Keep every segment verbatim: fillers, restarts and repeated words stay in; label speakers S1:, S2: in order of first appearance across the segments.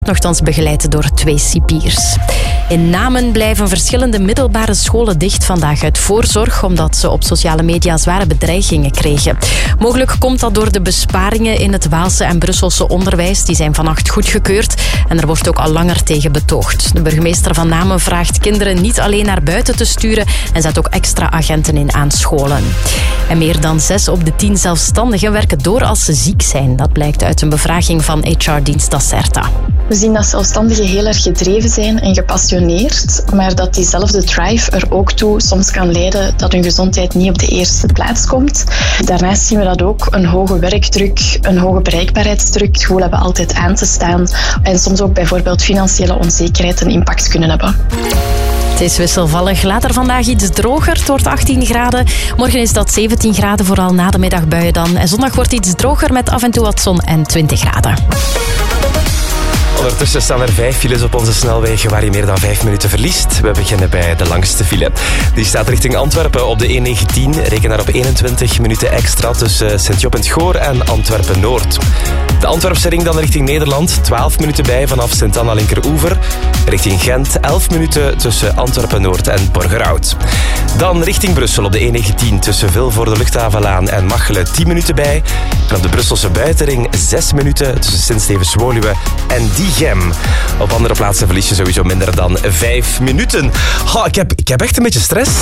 S1: Nochtans begeleid door twee cipiers. In Namen blijven verschillende middelbare scholen dicht vandaag uit voorzorg, omdat ze op sociale media zware bedreigingen kregen. Mogelijk komt dat door de besparingen in het Waalse en Brusselse onderwijs. Die zijn vannacht goedgekeurd en er wordt ook al langer tegen betoogd. De burgemeester van Namen vraagt kinderen niet alleen naar buiten te sturen en zet ook extra agenten in aan scholen. En meer dan zes op de tien zelfstandigen werken door als ze ziek zijn. Dat blijkt uit een bevraging van H R-dienst Acerta.
S2: We zien dat zelfstandigen heel erg gedreven zijn en gepassioneerd, maar dat diezelfde drive er ook toe soms kan leiden dat hun gezondheid niet op de eerste plaats komt. Daarnaast zien we dat ook een hoge werkdruk, een hoge bereikbaarheidsdruk, het gevoel hebben altijd aan te staan en soms ook bijvoorbeeld financiële onzekerheid een impact kunnen hebben.
S1: Het is wisselvallig. Later vandaag iets droger. Het wordt achttien graden. Morgen is dat zeventien graden, vooral na de middagbuien dan. En zondag wordt iets droger met af en toe wat zon en twintig graden.
S3: Ondertussen staan er vijf files op onze snelwegen waar je meer dan vijf minuten verliest. We beginnen bij de langste file. Die staat richting Antwerpen op de E negentien. Reken daar op eenentwintig minuten extra tussen Sint-Job en het Goor en Antwerpen-Noord. De Antwerpse ring dan richting Nederland. twaalf minuten bij vanaf Sint-Anna linkeroever. Richting Gent elf minuten tussen Antwerpen-Noord en Borgerhout. Dan richting Brussel op de E negentien tussen Vilvoorde Luchthavenlaan en Machelen tien minuten bij. En op de Brusselse buitenring zes minuten tussen Sint-Stevens-Woluwe en Diegem. Op andere plaatsen verlies je sowieso minder dan vijf minuten. Oh, ik, heb, ik heb echt een beetje stress.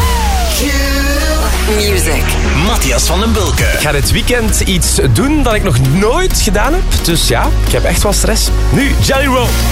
S4: Music. Matthias van den Bulke.
S3: Ik ga dit weekend iets doen dat ik nog nooit gedaan heb. Dus ja, ik heb echt wel stress. Nu, Jelly Roll.